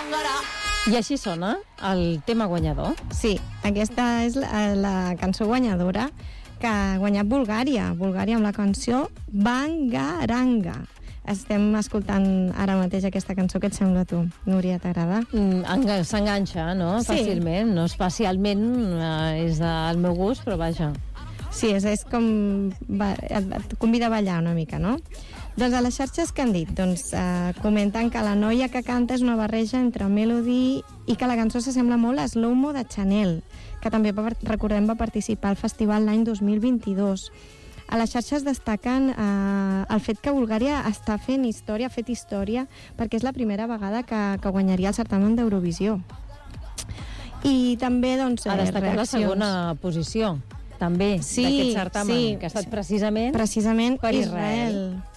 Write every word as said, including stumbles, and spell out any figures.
I així sona el tema guanyador. Sí, aquesta és la, la cançó guanyadora que ha guanyat Bulgària. Bulgària amb la cançó Bangaranga. Estem escoltant ara mateix aquesta cançó. Què et sembla, tu, Núria? T'agrada? Mm, s'enganxa, no? Sí. Fàcilment. No especialment eh, és del meu gust, però vaja. Sí, és, és com... Va, et, et convida a ballar una mica, no? Doncs a les xarxes que han dit? Doncs eh, comenten que la noia que canta és una barreja entre Melody i que la cançó s'assembla molt a Slow Mo de Chanel, que també, recordem, va participar al festival l'any dos mil vint-i-dos. A les xarxes destaquen eh, el fet que Bulgària està fent història, ha fet història, perquè és la primera vegada que, que guanyaria el certamen d'Eurovisió. I també, doncs, Ha destacat reaccions. la segona posició, també, Sí, d'aquest certamen, sí. que ha estat precisament, Precisament per Israel. Israel.